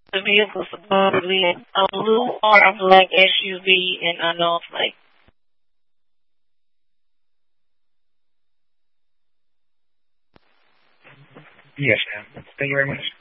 The vehicle supposedly a blue or a black SUV in unknown plate. Yes, ma'am. Thank you very much.